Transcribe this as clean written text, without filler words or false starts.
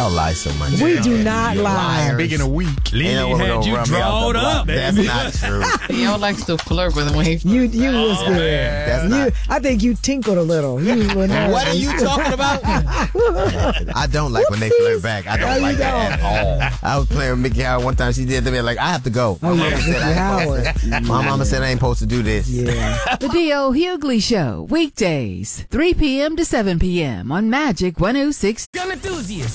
Y'all lie so much. We do not lie. Speaking of weak, Lily had you drawed up. That's not true. Y'all likes to flirt with him. You was good. That's not. I think you tinkled a little. What are you talking about? I don't like when they flirt back. I don't like that at all. I was playing with Mickey Howard one time. She did to me like, I have to go. Oh, yeah, Mickey Howard. My mama said I ain't supposed to do this. Yeah. The D.O. Hughley Show, weekdays, 3 p.m. to 7 p.m. on Magic 106. Gun enthusiasts.